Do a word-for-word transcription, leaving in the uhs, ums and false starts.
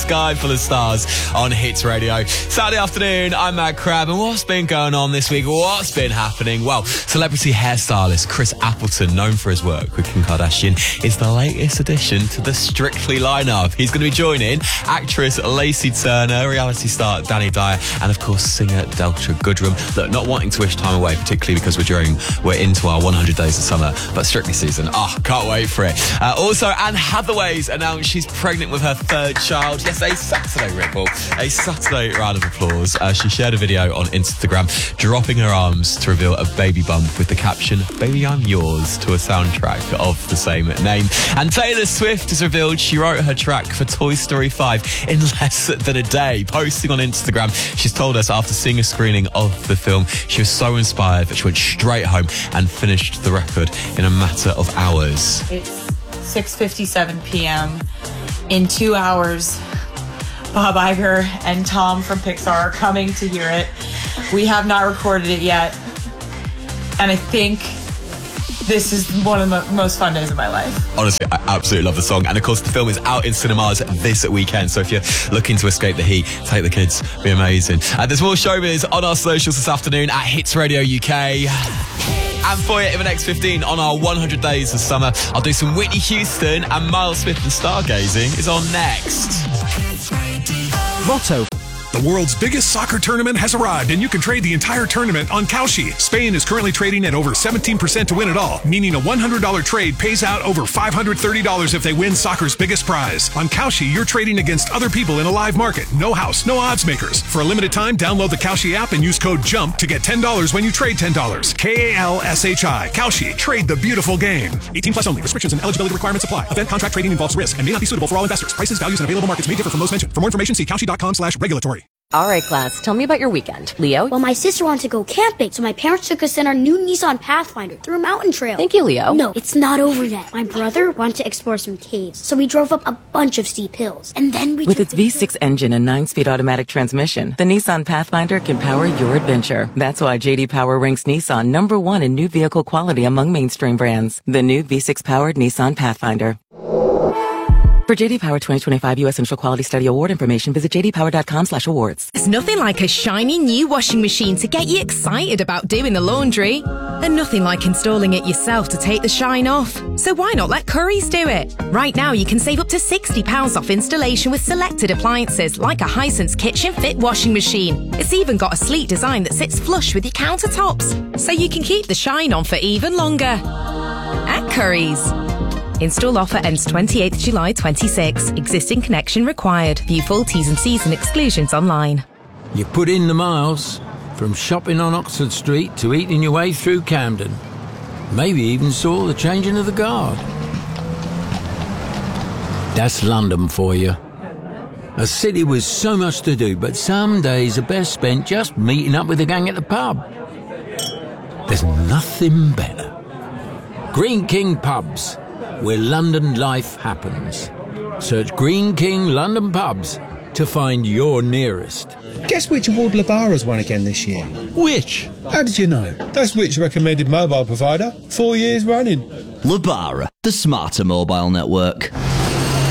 sky full of stars on Hits Radio. Saturday afternoon, I'm Matt Crab, and what's been going on this week? What's been happening? Well, celebrity hairstylist Chris Appleton, known for his work with Kim Kardashian, is the latest addition to the Strictly lineup. He's going to be joining actress Lacey Turner, reality star Danny Dyer, and of course singer Delta Goodrem. Look, not wanting to wish time away, particularly because we're during we're into our one hundred days of summer, but Strictly season, oh, can't wait for it. Uh, also, Anne Hathaway's announced she's pregnant with her third child. Yes, a Saturday ripple, a Saturday round of applause. Uh, she shared a video on Instagram dropping her arms to reveal a baby bump with the caption, "Baby, I'm yours," to a soundtrack of the same name. And Taylor Swift has revealed she wrote her track for Toy Story five in less than a day. Posting on Instagram, she's told us after seeing a screening of the film, she was so inspired that she went straight home and finished the record in a matter of hours. It's six fifty-seven p.m. In two hours, Bob Iger and Tom from Pixar are coming to hear it. We have not recorded it yet, and I think this is one of the most fun days of my life. Honestly, I absolutely love the song. And of course, the film is out in cinemas this weekend. So if you're looking to escape the heat, take the kids. It'll be amazing. Uh, there's more showbiz on our socials this afternoon at Hits Radio U K. And for you in the next fifteen on our one hundred days of summer, I'll do some Whitney Houston, and Miles Smith and Stargazing is on next. Lotto. The world's biggest soccer tournament has arrived, and you can trade the entire tournament on Kalshi. Spain is currently trading at over seventeen percent to win it all, meaning a one hundred dollars trade pays out over five hundred thirty dollars if they win soccer's biggest prize. On Kalshi, you're trading against other people in a live market. No house, no odds makers. For a limited time, download the Kalshi app and use code JUMP to get ten dollars when you trade ten dollars. K A L S H I. Kalshi. Trade the beautiful game. eighteen plus only. Restrictions and eligibility requirements apply. Event contract trading involves risk and may not be suitable for all investors. Prices, values, and available markets may differ from those mentioned. For more information, see kalshi.com slash regulatory. All right, class, tell me about your weekend. Leo? Well, my sister wanted to go camping, so my parents took us in our new Nissan Pathfinder through a mountain trail. Thank you, Leo. No, it's not over yet. My brother wanted to explore some caves, so we drove up a bunch of steep hills. And then we With its V six engine and nine-speed automatic transmission, the Nissan Pathfinder can power your adventure. That's why J D Power ranks Nissan number one in new vehicle quality among mainstream brands. The new V six-powered Nissan Pathfinder. For J D Power twenty twenty-five U S Initial Quality Study Award information, visit j d power dot com slash awards. There's nothing like a shiny new washing machine to get you excited about doing the laundry. And nothing like installing it yourself to take the shine off. So why not let Currys do it? Right now you can save up to sixty pounds off installation with selected appliances like a Hisense Kitchen Fit washing machine. It's even got a sleek design that sits flush with your countertops, so you can keep the shine on for even longer. At Currys. Install offer ends twenty-eighth of July twenty-six. Existing connection required. View full T's and C's and exclusions online. You put in the miles, from shopping on Oxford Street to eating your way through Camden. Maybe even saw the changing of the guard. That's London for you. A city with so much to do, but some days are best spent just meeting up with the gang at the pub. There's nothing better. Green King Pubs, where London life happens. Search Green King London Pubs to find your nearest. Guess which award Labara's won again this year? Which? How did you know? That's Which recommended mobile provider. Four years running. Labara, the smarter mobile network.